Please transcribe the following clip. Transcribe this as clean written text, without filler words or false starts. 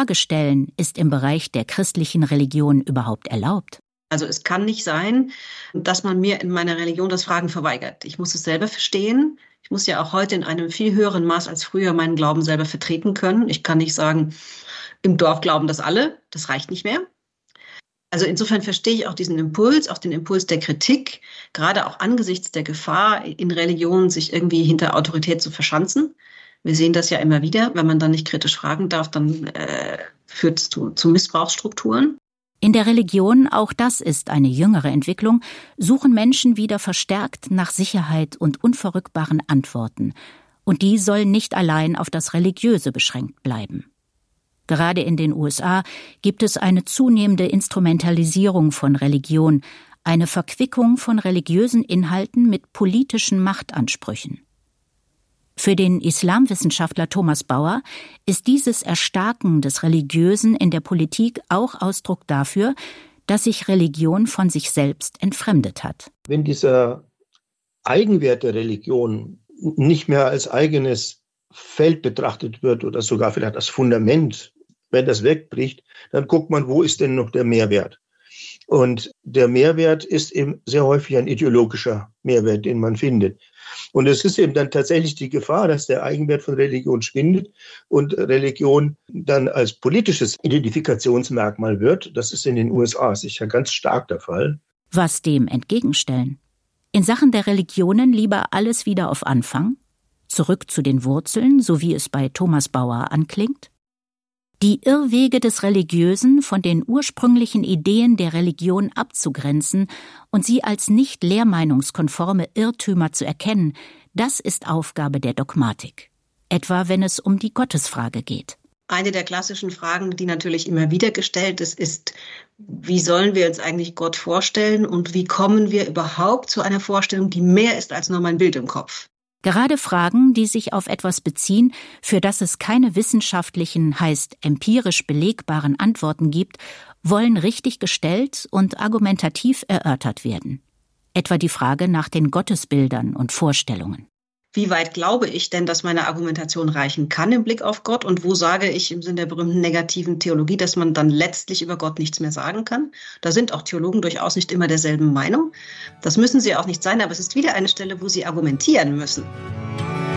Frage stellen ist im Bereich der christlichen Religion überhaupt erlaubt? Also es kann nicht sein, dass man mir in meiner Religion das Fragen verweigert. Ich muss es selber verstehen. Ich muss ja auch heute in einem viel höheren Maß als früher meinen Glauben selber vertreten können. Ich kann nicht sagen, im Dorf glauben das alle. Das reicht nicht mehr. Also insofern verstehe ich auch diesen Impuls, auch den Impuls der Kritik, gerade auch angesichts der Gefahr in Religionen, sich irgendwie hinter Autorität zu verschanzen. Wir sehen das ja immer wieder. Wenn man dann nicht kritisch fragen darf, dann führt es zu Missbrauchsstrukturen. In der Religion, auch das ist eine jüngere Entwicklung, suchen Menschen wieder verstärkt nach Sicherheit und unverrückbaren Antworten. Und die sollen nicht allein auf das Religiöse beschränkt bleiben. Gerade in den USA gibt es eine zunehmende Instrumentalisierung von Religion, eine Verquickung von religiösen Inhalten mit politischen Machtansprüchen. Für den Islamwissenschaftler Thomas Bauer ist dieses Erstarken des Religiösen in der Politik auch Ausdruck dafür, dass sich Religion von sich selbst entfremdet hat. Wenn dieser Eigenwert der Religion nicht mehr als eigenes Feld betrachtet wird oder sogar vielleicht als Fundament, wenn das wegbricht, dann guckt man, wo ist denn noch der Mehrwert? Und der Mehrwert ist eben sehr häufig ein ideologischer Mehrwert, den man findet. Und es ist eben dann tatsächlich die Gefahr, dass der Eigenwert von Religion schwindet und Religion dann als politisches Identifikationsmerkmal wird. Das ist in den USA sicher ganz stark der Fall. Was dem entgegenstellen? In Sachen der Religionen lieber alles wieder auf Anfang? Zurück zu den Wurzeln, so wie es bei Thomas Bauer anklingt? Die Irrwege des Religiösen von den ursprünglichen Ideen der Religion abzugrenzen und sie als nicht lehrmeinungskonforme Irrtümer zu erkennen, das ist Aufgabe der Dogmatik. Etwa wenn es um die Gottesfrage geht. Eine der klassischen Fragen, die natürlich immer wieder gestellt ist, wie sollen wir uns eigentlich Gott vorstellen und wie kommen wir überhaupt zu einer Vorstellung, die mehr ist als nur mein Bild im Kopf? Gerade Fragen, die sich auf etwas beziehen, für das es keine wissenschaftlichen, heißt empirisch belegbaren Antworten gibt, wollen richtig gestellt und argumentativ erörtert werden. Etwa die Frage nach den Gottesbildern und Vorstellungen. Wie weit glaube ich denn, dass meine Argumentation reichen kann im Blick auf Gott? Und wo sage ich im Sinne der berühmten negativen Theologie, dass man dann letztlich über Gott nichts mehr sagen kann? Da sind auch Theologen durchaus nicht immer derselben Meinung. Das müssen sie auch nicht sein, aber es ist wieder eine Stelle, wo sie argumentieren müssen.